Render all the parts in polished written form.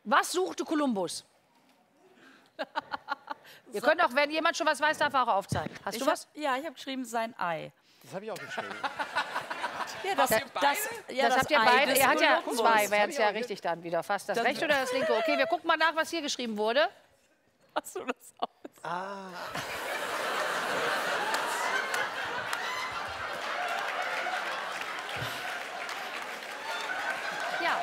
Was suchte Kolumbus? Ihr könnt auch, wenn jemand schon was weiß, darf er auch aufzeigen. Hast du was? Ja, ich habe geschrieben, sein Ei. Das habe ich auch geschrieben. Ja, das habt ihr Ei beide. des Er hat ja Kolumbus. zwei, wären es ja richtig dann wieder. Fast das rechte oder das linke? Okay, wir gucken mal nach, was hier geschrieben wurde. Hast du das auch? Ah. Ja.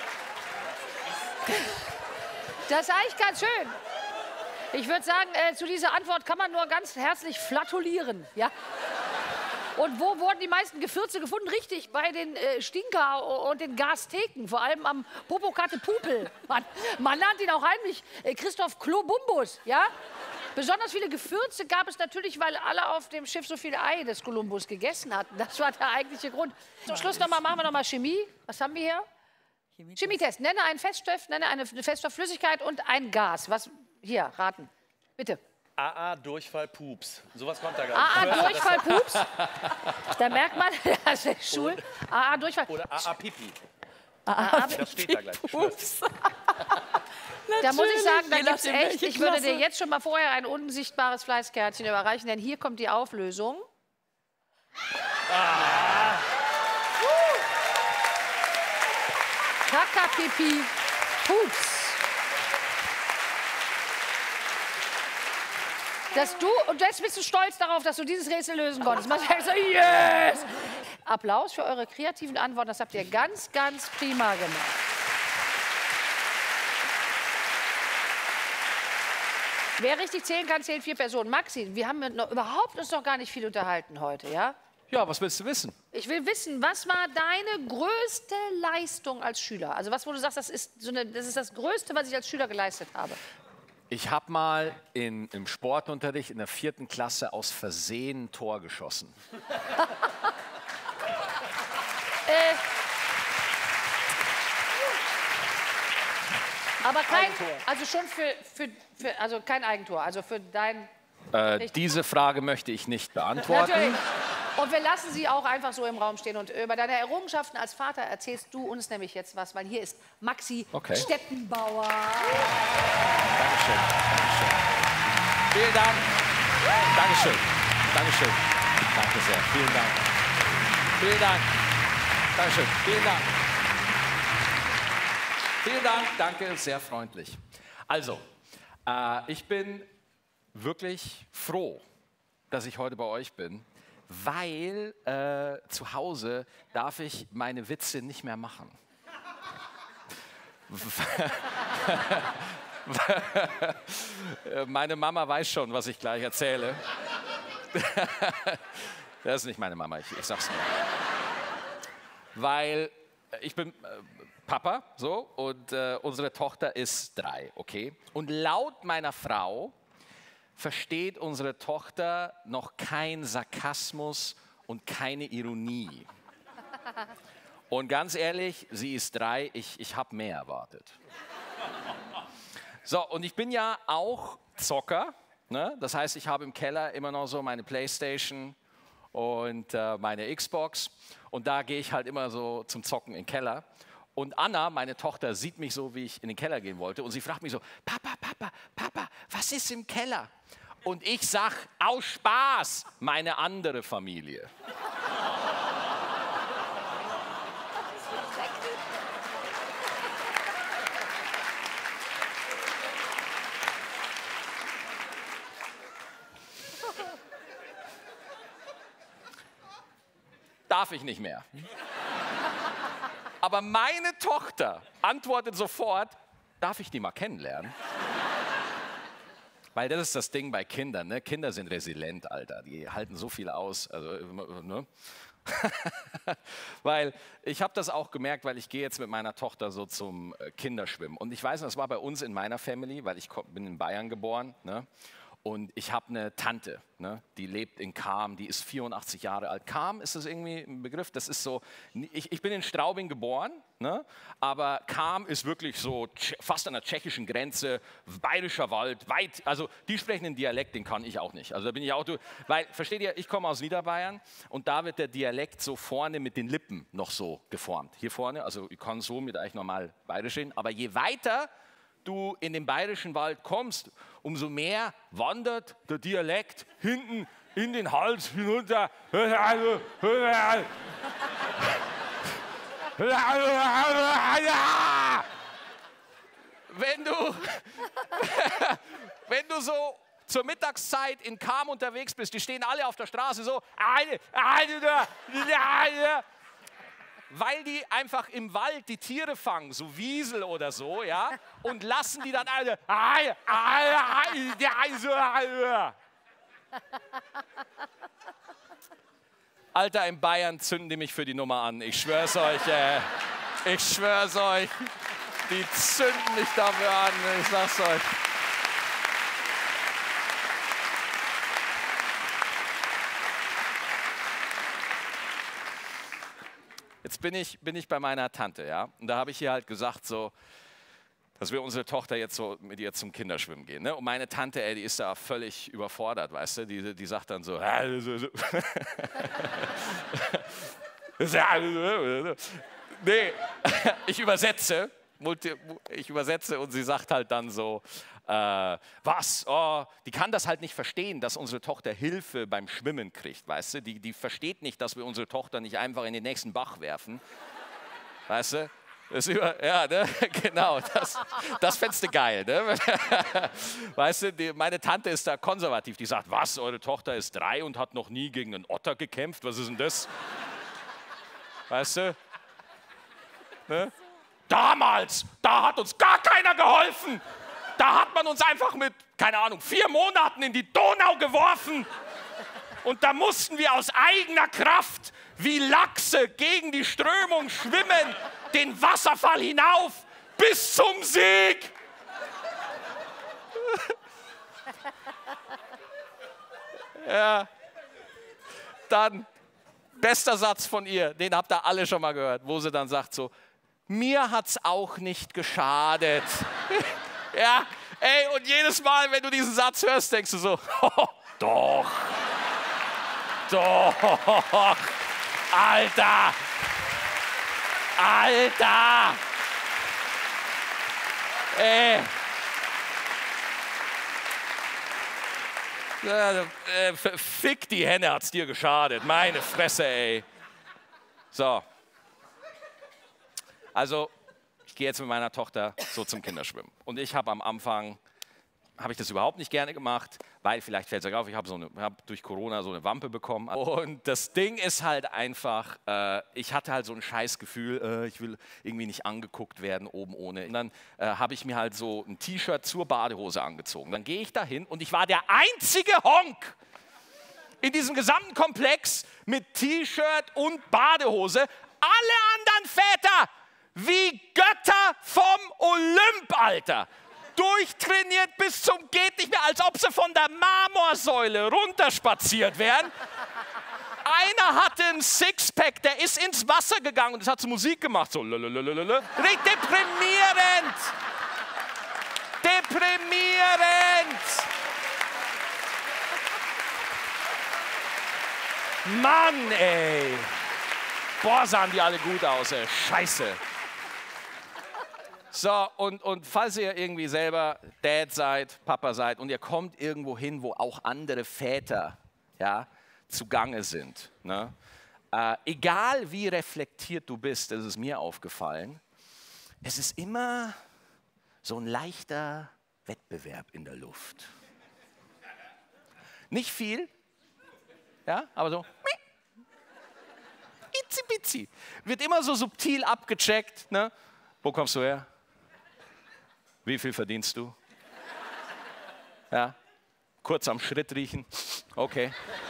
Das ist eigentlich ganz schön. Ich würde sagen, zu dieser Antwort kann man nur ganz herzlich flatulieren. Ja? Und wo wurden die meisten Gefürze gefunden? Richtig, bei den Stinker und den Gastheken, vor allem am Popokate Pupel. Man nannte ihn auch heimlich Christoph Kolumbus. Ja? Besonders viele Gewürze gab es natürlich, weil alle auf dem Schiff so viel Ei des Kolumbus gegessen hatten. Das war der eigentliche Grund. Zum Schluss machen wir noch mal Chemie. Was haben wir hier? Chemietest. Nenne einen Feststoff, nenne eine Feststoffflüssigkeit und ein Gas. Was? Hier, raten. Bitte. AA, Durchfall, Pups. Sowas kommt da gar nicht. AA, Durchfall, Pups. Da merkt man, das ist Schul. AA, Durchfall. Oder AA, Pipi. AA, Das steht da gleich. Ups. Da muss ich sagen, da je gibt es nachdem, echt, welche ich würde dir Klasse. jetzt schon mal vorher ein unsichtbares Fleißkärtchen überreichen, denn hier kommt die Auflösung. Kaka, Pipi, Pups. Und jetzt bist du stolz darauf, dass du dieses Rätsel lösen konntest. Man sagt so, yes! Applaus für eure kreativen Antworten, das habt ihr ganz, ganz prima gemacht. Wer richtig zählen kann, zählt 4 Personen. Maxi, wir haben überhaupt uns noch gar nicht viel unterhalten heute, ja? Ja, was willst du wissen? Ich will wissen, was war deine größte Leistung als Schüler? Also was, wo du sagst, das ist das Größte, was ich als Schüler geleistet habe. Ich habe mal im Sportunterricht in der 4. Klasse aus Versehen ein Tor geschossen. Aber kein, also schon also kein Eigentor, also für dein... Diese Frage möchte ich nicht beantworten. Natürlich. Und wir lassen sie auch einfach so im Raum stehen. Und über deine Errungenschaften als Vater erzählst du uns nämlich jetzt was, weil hier ist Maxi Stettenbauer. Dankeschön. Dankeschön. Vielen Dank. Dankeschön. Dankeschön. Danke sehr. Vielen Dank. Vielen Dank. Dankeschön. Vielen Dank. Vielen Dank. Danke, sehr freundlich. Also, ich bin wirklich froh, dass ich heute bei euch bin, weil zu Hause darf ich meine Witze nicht mehr machen. Meine Mama weiß schon, was ich gleich erzähle. Das ist nicht meine Mama, ich sag's nur. Weil ich bin Papa, so, und unsere Tochter ist 3, okay? Und laut meiner Frau versteht unsere Tochter noch keinen Sarkasmus und keine Ironie. Und ganz ehrlich, sie ist 3, ich habe mehr erwartet. So, und ich bin ja auch Zocker, ne? Das heißt, ich habe im Keller immer noch so meine Playstation und meine Xbox. Und da gehe ich halt immer so zum Zocken in den Keller. Und Anna, meine Tochter, sieht mich so, wie ich in den Keller gehen wollte. Und sie fragt mich so, Papa, Papa, Papa, was ist im Keller? Und ich sag, aus Spaß, meine andere Familie. Darf ich nicht mehr. Aber meine Tochter antwortet sofort, darf ich die mal kennenlernen? Weil das ist das Ding bei Kindern, ne? Kinder sind resilient, Alter. Die halten so viel aus. Also, ne? Weil ich habe das auch gemerkt, weil ich gehe jetzt mit meiner Tochter so zum Kinderschwimmen. Und ich weiß, das war bei uns in meiner Family, weil ich bin in Bayern geboren. Ne? Und ich habe eine Tante, ne? Die lebt in Cham, die ist 84 Jahre alt. Cham, ist das irgendwie ein Begriff? Das ist so, ich bin in Straubing geboren, ne? Aber Cham ist wirklich so fast an der tschechischen Grenze, bayerischer Wald, weit, also die sprechen einen Dialekt, den kann ich auch nicht. Also da bin ich auch, weil, versteht ihr, ich komme aus Niederbayern und da wird der Dialekt so vorne mit den Lippen noch so geformt. Hier vorne, also ich kann so mit eigentlich normal bayerisch reden, aber je weiter du in den bayerischen Wald kommst, umso mehr wandert der Dialekt hinten in den Hals hinunter. Wenn du so zur Mittagszeit in Cham unterwegs bist, die stehen alle auf der Straße so, weil die einfach im Wald die Tiere fangen, so Wiesel oder so, ja, und lassen die dann alle. Alter, in Bayern zünden die mich für die Nummer an. Ich schwör's euch, ich schwör's euch. Die zünden mich dafür an, ich sag's euch. Jetzt bin ich bei meiner Tante, ja, und da habe ich ihr halt gesagt, so, dass wir unsere Tochter jetzt so mit ihr zum Kinderschwimmen gehen. Ne? Und meine Tante, die ist da völlig überfordert, weißt du, die sagt dann so, nee, ich übersetze und sie sagt halt dann so, was? Oh, die kann das halt nicht verstehen, dass unsere Tochter Hilfe beim Schwimmen kriegt, weißt du? Die versteht nicht, dass wir unsere Tochter nicht einfach in den nächsten Bach werfen, weißt du? Ja, ne? Genau, das fändest du geil, ne? Weißt du, meine Tante ist da konservativ, die sagt, was, eure Tochter ist 3 und hat noch nie gegen einen Otter gekämpft, was ist denn das? Weißt du? Ne? Damals, da hat uns gar keiner geholfen. Da hat man uns einfach mit, keine Ahnung, 4 Monaten in die Donau geworfen. Und da mussten wir aus eigener Kraft wie Lachse gegen die Strömung schwimmen, den Wasserfall hinauf bis zum Sieg. Ja. Dann, bester Satz von ihr, den habt ihr alle schon mal gehört, wo sie dann sagt so, mir hat's auch nicht geschadet. Ja, ey, und jedes Mal, wenn du diesen Satz hörst, denkst du so, oh, doch, Alter, ey. Fick die Henne, hat's dir geschadet, meine Fresse, ey. So. Also, ich gehe jetzt mit meiner Tochter so zum Kinderschwimmen. Und ich habe am Anfang, das überhaupt nicht gerne gemacht, weil, vielleicht fällt es euch auf, ich habe durch Corona so eine Wampe bekommen. Und das Ding ist halt einfach, ich hatte halt so ein Scheißgefühl, ich will irgendwie nicht angeguckt werden, oben ohne. Und dann habe ich mir halt so ein T-Shirt zur Badehose angezogen. Dann gehe ich dahin und ich war der einzige Honk in diesem gesamten Komplex mit T-Shirt und Badehose. Alle anderen Väter wie Götter vom Olymp, Alter. Durchtrainiert bis zum geht nicht mehr, als ob sie von der Marmorsäule runterspaziert wären. Einer hatte ein Sixpack, der ist ins Wasser gegangen und es hat so Musik gemacht, so deprimierend. Deprimierend. Mann, ey. Boah, sahen die alle gut aus, ey. Scheiße. So, und falls ihr irgendwie selber Dad seid, Papa seid und ihr kommt irgendwo hin, wo auch andere Väter, ja, zugange sind, ne? Egal wie reflektiert du bist, das ist mir aufgefallen, es ist immer so ein leichter Wettbewerb in der Luft. Nicht viel, ja, aber so itzi-bitzi. Wird immer so subtil abgecheckt, ne? Wo kommst du her? Wie viel verdienst du? Ja, kurz am Schritt riechen. Okay.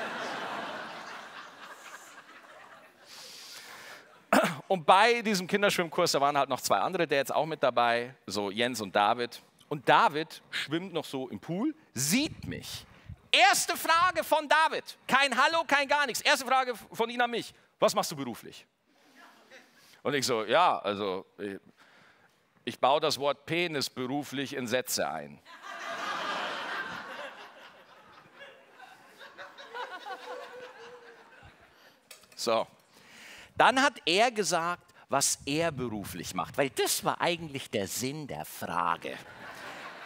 Und bei diesem Kinderschwimmkurs, da waren halt noch 2 andere Dads auch mit dabei, so Jens und David. Und David schwimmt noch so im Pool, sieht mich. Erste Frage von David. Kein Hallo, kein gar nichts. Erste Frage von ihm an mich. Was machst du beruflich? Und ich so, ja, also ich baue das Wort Penis beruflich in Sätze ein. So, dann hat er gesagt, was er beruflich macht, weil das war eigentlich der Sinn der Frage.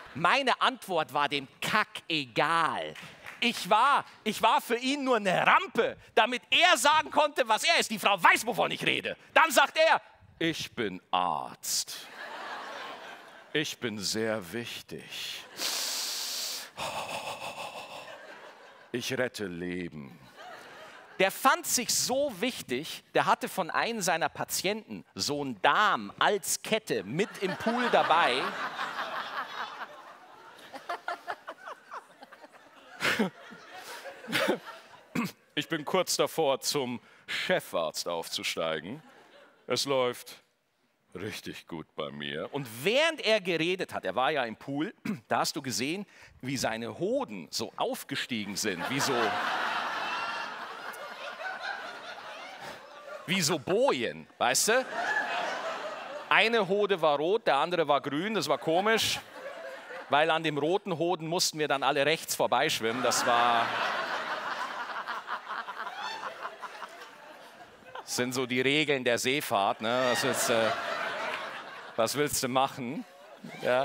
Meine Antwort war dem Kack egal. Ich war für ihn nur eine Rampe, damit er sagen konnte, was er ist. Die Frau weiß, wovon ich rede. Dann sagt er, ich bin Arzt. Ich bin sehr wichtig. Ich rette Leben. Der fand sich so wichtig, der hatte von einem seiner Patienten so einen Darm als Kette mit im Pool dabei. Ich bin kurz davor, zum Chefarzt aufzusteigen. Es läuft richtig gut bei mir. Und während er geredet hat, er war ja im Pool, da hast du gesehen, wie seine Hoden so aufgestiegen sind, wie so Bojen, weißt du? Eine Hode war rot, der andere war grün, das war komisch, weil an dem roten Hoden mussten wir dann alle rechts vorbeischwimmen, das sind so die Regeln der Seefahrt, ne? Was willst du machen? Ja.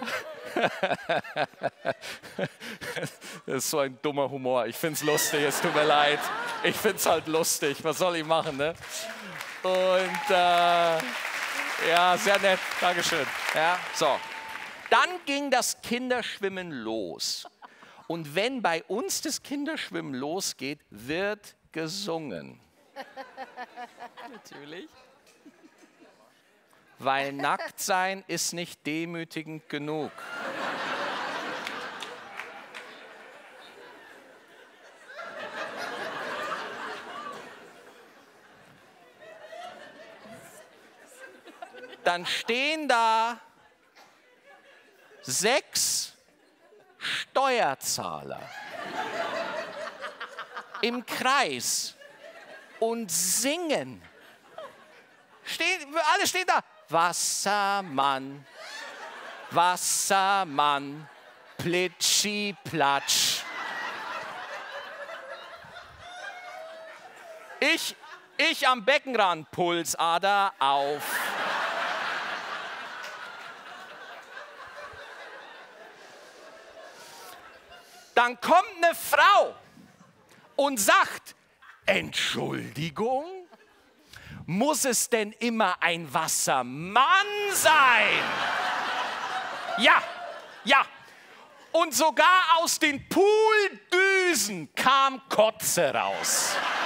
Das ist so ein dummer Humor. Ich finde es lustig, es tut mir leid. Ich finde es halt lustig. Was soll ich machen, ne? Und ja, sehr nett. Dankeschön. Ja, so. Dann ging das Kinderschwimmen los. Und wenn bei uns das Kinderschwimmen losgeht, wird gesungen. Natürlich. Weil nackt sein ist nicht demütigend genug. Dann stehen da 6 Steuerzahler im Kreis und singen. Alle stehen da. Wassermann, Wassermann, plitschi platsch. Ich am Beckenrand, Pulsader auf. Dann kommt eine Frau und sagt, Entschuldigung? Muss es denn immer ein Wassermann sein? Ja, ja. Und sogar aus den Pooldüsen kam Kotze raus.